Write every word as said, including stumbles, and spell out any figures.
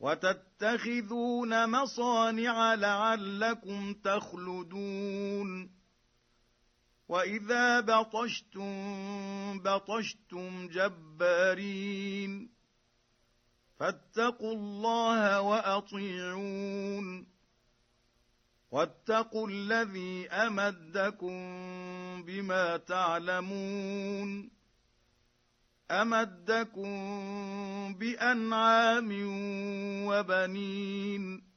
وتتخذون مصانع لعلكم تخلدون وإذا بطشتم بطشتم جبارين فاتقوا الله وأطيعون واتقوا الذي أمدكم بما تعلمون أمدكم بأنعام وبنين